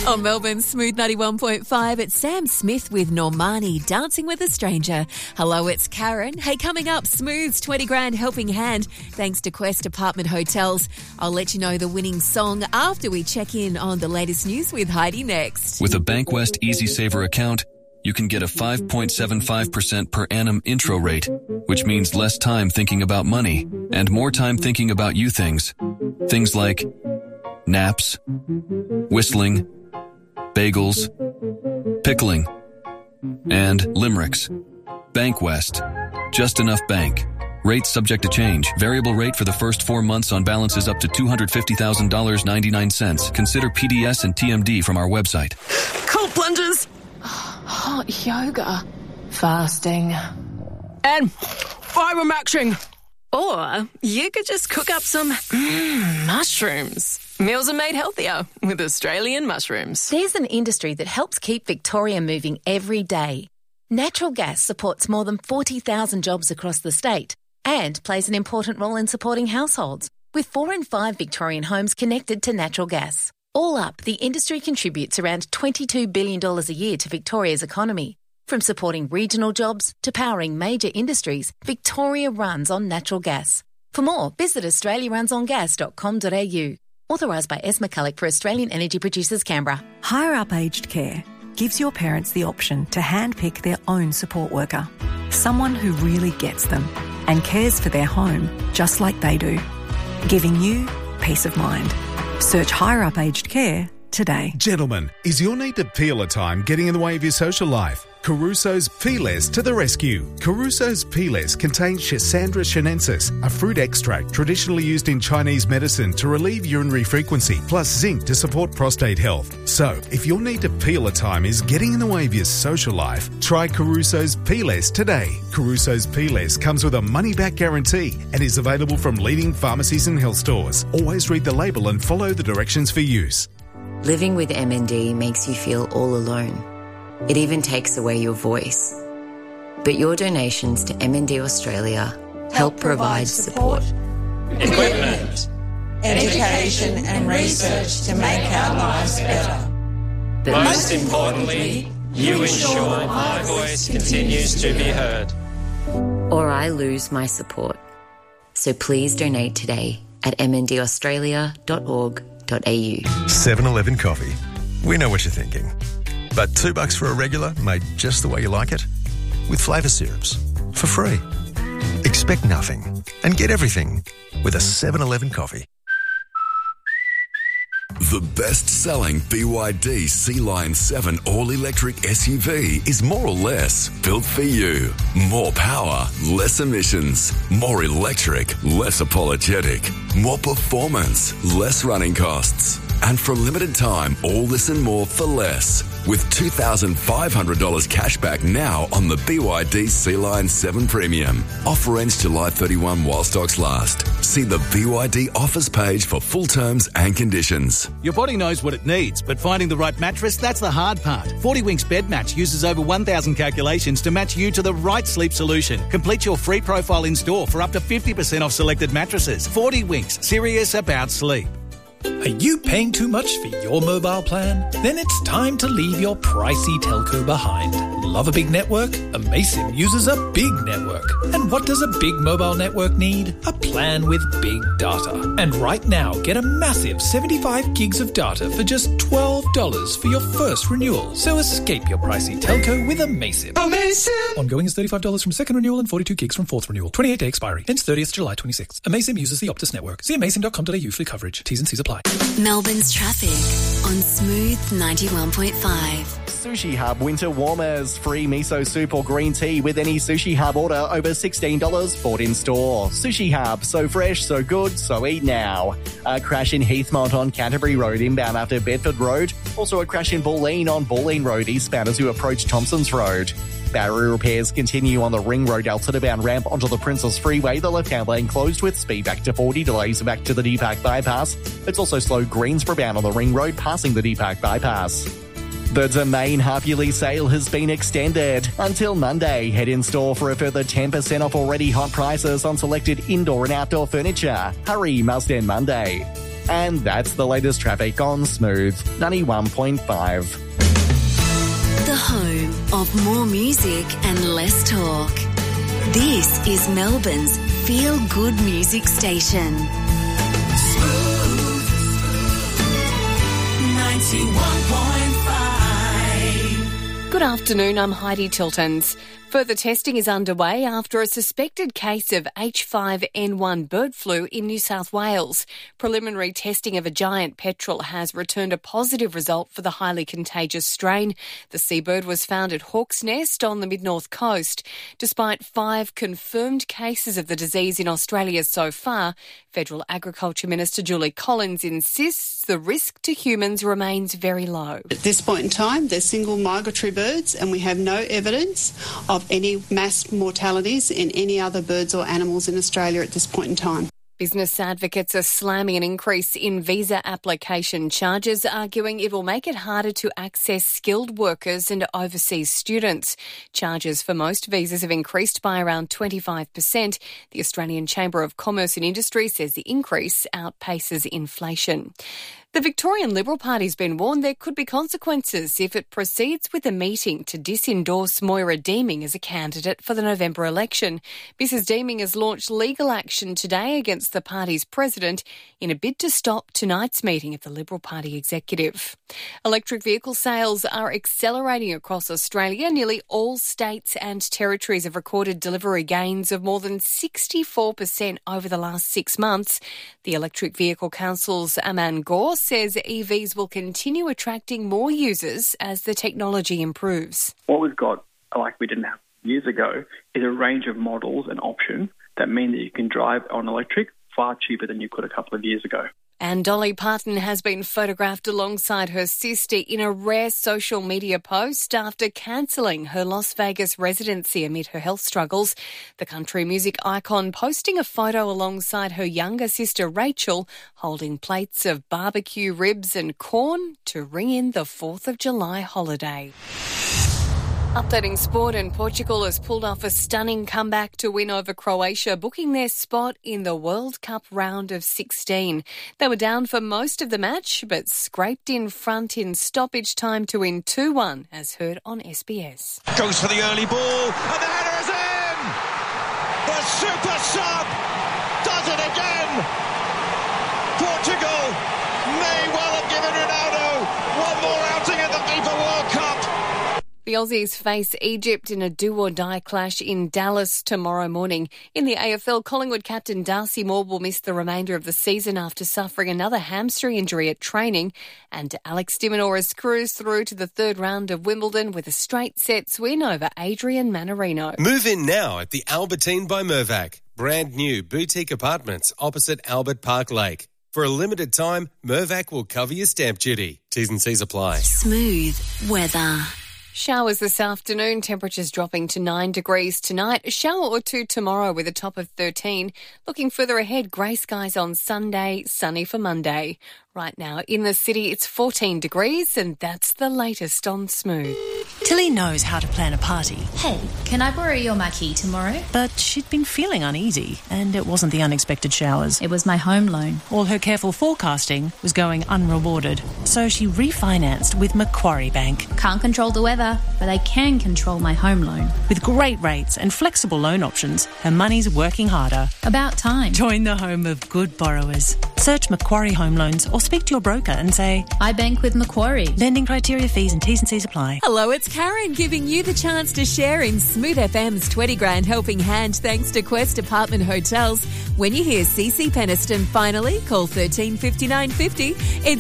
On Melbourne's Smooth 91.5, it's Sam Smith with Normani, Dancing with a Stranger. Hello, it's Karen. Hey, coming up, Smooth's 20 grand helping hand, thanks to Quest Apartment Hotels. I'll let you know the winning song after we check in on the latest news with Heidi next. With a Bankwest EasySaver account, you can get a 5.75% per annum intro rate, which means less time thinking about money and more time thinking about you things. Things like naps, whistling, bagels, pickling, and limericks. Bankwest. Just enough bank. Rates subject to change. Variable rate for the first 4 months on balances up to $250,000.99. Consider PDS and TMD from our website. Cold plunges. Hot yoga. Fasting. And fiber matching. Or you could just cook up some mushrooms. Meals are made healthier with Australian mushrooms. There's an industry that helps keep Victoria moving every day. Natural gas supports more than 40,000 jobs across the state and plays an important role in supporting households, with 4 in 5 Victorian homes connected to natural gas. All up, the industry contributes around $22 billion a year to Victoria's economy. From supporting regional jobs to powering major industries, Victoria runs on natural gas. For more, visit australiarunsongas.com.au. Authorised by S. McCulloch for Australian Energy Producers, Canberra. Higher Up Aged Care gives your parents the option to handpick their own support worker, someone who really gets them and cares for their home just like they do, giving you peace of mind. Search Higher Up Aged Care today. Gentlemen, is your need to peel a time getting in the way of your social life? Caruso's Peelers to the rescue. Caruso's Peelers contain Schisandra chinensis, a fruit extract traditionally used in Chinese medicine to relieve urinary frequency, plus zinc to support prostate health. So, if your need to peel a time is getting in the way of your social life, try Caruso's Peelers today. Caruso's Peelers comes with a money-back guarantee and is available from leading pharmacies and health stores. Always read the label and follow the directions for use. Living with MND makes you feel all alone. It even takes away your voice. But your donations to MND Australia help provide support, equipment, education and research to make our lives better. But most importantly, you ensure my voice continues to be heard. or I lose my support. So please donate today at mndaustralia.org.au. 7-Eleven coffee. We know what you're thinking. But $2 for a regular made just the way you like it? With flavour syrups. For free. Expect nothing and get everything with a 7-Eleven coffee. The best-selling BYD Sea-Line 7 all-electric SUV is more or less built for you. More power, less emissions. More electric, less apologetic. More performance, less running costs. And for a limited time, all this and more for less. With $2,500 cash back now on the BYD Sea-Line 7 Premium. Offer ends July 31 while stocks last. See the BYD offers page for full terms and conditions. Your body knows what it needs, but finding the right mattress, that's the hard part. 40 Winks Bed Match uses over 1,000 calculations to match you to the right sleep solution. Complete your free profile in store for up to 50% off selected mattresses. 40 Winks, serious about sleep. Are you paying too much for your mobile plan? Then it's time to leave your pricey telco behind. Love a big network? Amaysim uses a big network. And what does a big mobile network need? A plan with big data. And right now, get a massive 75 gigs of data for just $12 for your first renewal. So escape your pricey telco with Amaysim. Amaysim! Ongoing is $35 from second renewal and 42 gigs from fourth renewal. 28-day expiry. Ends 30th July 26. Amaysim uses the Optus network. See amaysim.com.au for coverage. T's and C's apply. Melbourne's traffic on Smooth 91.5. Sushi Hub Winter Warmers. Free miso soup or green tea with any Sushi Hub order over $16 bought in store. Sushi Hub. So fresh, so good, so eat now. A crash in Heathmont on Canterbury Road inbound after Bedford Road. Also a crash in Bulleen on Bulleen Road eastbound as you approach Thompsons Road. Barrier repairs continue on the Ring Road Altona-bound ramp onto the Princess Freeway. The left-hand lane closed with speed back to 40. Delays back to the D-Park bypass. It's also slow Greensboro-bound on the Ring Road passing the D-Park bypass. The Domain half-yearly sale has been extended until Monday. Head in store for a further 10% off already hot prices on selected indoor and outdoor furniture. Hurry, must end Monday. And that's the latest traffic on Smooth 91.5. The home of more music and less talk. This is Melbourne's Feel Good Music Station. Smooth 91.5. Good afternoon, I'm Heidi Tiltons. Further testing is underway after a suspected case of H5N1 bird flu in New South Wales. Preliminary testing of a giant petrel has returned a positive result for the highly contagious strain. The seabird was found at Hawk's Nest on the mid-north coast. Despite 5 confirmed cases of the disease in Australia so far, Federal Agriculture Minister Julie Collins insists the risk to humans remains very low. At this point in time, they're single migratory birds and we have no evidence of any mass mortalities in any other birds or animals in Australia at this point in time. Business advocates are slamming an increase in visa application charges, arguing it will make it harder to access skilled workers and overseas students. Charges for most visas have increased by around 25%. The Australian Chamber of Commerce and Industry says the increase outpaces inflation. The Victorian Liberal Party's been warned there could be consequences if it proceeds with a meeting to disendorse Moira Deeming as a candidate for the November election. Mrs Deeming has launched legal action today against the party's president in a bid to stop tonight's meeting of the Liberal Party executive. Electric vehicle sales are accelerating across Australia. Nearly all states and territories have recorded delivery gains of more than 64% over the last 6 months. The Electric Vehicle Council's Aman Gore says EVs will continue attracting more users as the technology improves. What we've got, like we didn't have years ago, is a range of models and options that mean that you can drive on electric far cheaper than you could a couple of years ago. And Dolly Parton has been photographed alongside her sister in a rare social media post after cancelling her Las Vegas residency amid her health struggles. The country music icon posting a photo alongside her younger sister Rachel, holding plates of barbecue ribs and corn to ring in the 4th of July holiday. Updating sport, and Portugal has pulled off a stunning comeback to win over Croatia, booking their spot in the World Cup round of 16. They were down for most of the match, but scraped in front in stoppage time to win 2-1, as heard on SBS. Goes for the early ball, and the header is in! The super sub does it again! Portugal may well have given Ronaldo one more outing at the FIFA World Cup. The Aussies face Egypt in a do-or-die clash in Dallas tomorrow morning. In the AFL, Collingwood captain Darcy Moore will miss the remainder of the season after suffering another hamstring injury at training. And Alex de Minaur has cruised through to the third round of Wimbledon with a straight sets win over Adrian Mannarino. Move in now at the Albertine by Mirvac. Brand new boutique apartments opposite Albert Park Lake. For a limited time, Mirvac will cover your stamp duty. T's and C's apply. Smooth weather. Showers this afternoon, temperatures dropping to 9 degrees tonight. A shower or two tomorrow with a top of 13. Looking further ahead, grey skies on Sunday, sunny for Monday. Right now in the city, it's 14 degrees, and that's the latest on Smooth. Tilly knows how to plan a party. Hey, can I borrow your marquee tomorrow? But she'd been feeling uneasy, and it wasn't the unexpected showers. It was my home loan. All her careful forecasting was going unrewarded, so she refinanced with Macquarie Bank. Can't control the weather, but I can control my home loan. With great rates and flexible loan options, her money's working harder. About time. Join the home of good borrowers. Search Macquarie Home Loans or speak to your broker and say, I bank with Macquarie. Lending criteria, fees and T's and C's apply. Hello, it's Karen giving you the chance to share in Smooth FM's 20 grand helping hand thanks to Quest Apartment Hotels. When you hear CC Peniston finally, call 13 59 50. It's